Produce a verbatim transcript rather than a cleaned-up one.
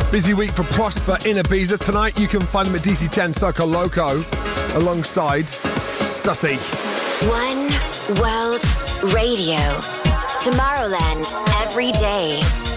Busy week for Prosper in Ibiza. Tonight you can find them at D C ten Circo Loco alongside Stussy. One World Radio. Tomorrowland every day.